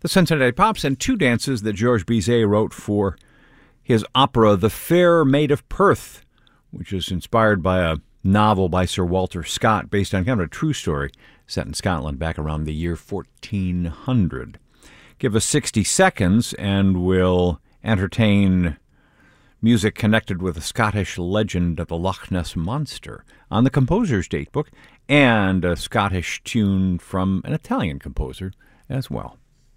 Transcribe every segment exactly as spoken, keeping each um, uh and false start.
the Cincinnati Pops, and two dances that Georges Bizet wrote for his opera The Fair Maid of Perth, which is inspired by a novel by Sir Walter Scott based on kind of a true story set in Scotland back around the year fourteen hundred. Give us sixty seconds and we'll entertain music connected with the Scottish legend of the Loch Ness Monster on the composer's datebook, and a Scottish tune from an Italian composer as well.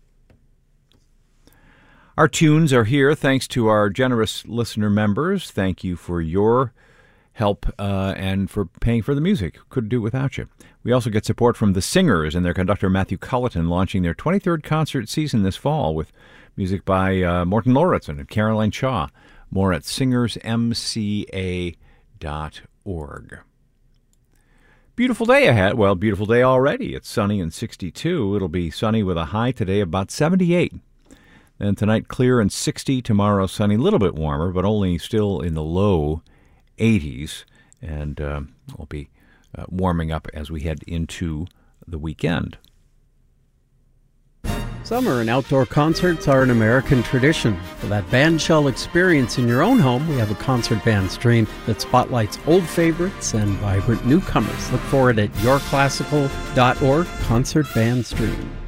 Our tunes are here thanks to our generous listener members. Thank you for your help uh, and for paying for the music. Couldn't do it without you. We also get support from The Singers and their conductor Matthew Culleton, launching their twenty-third concert season this fall with music by uh, Morton Lauritsen and Caroline Shaw. More at singers m c a dot org. Beautiful day ahead. Well, beautiful day already. It's sunny and sixty-two. It'll be sunny with a high today about seventy-eight. Then tonight clear and sixty. Tomorrow sunny, a little bit warmer, but only still in the low eighties. And uh, we'll be uh, warming up as we head into the weekend. Summer and outdoor concerts are an American tradition. For that bandshell experience in your own home, we have a concert band stream that spotlights old favorites and vibrant newcomers. Look for it at your classical dot org, Concert Band Stream.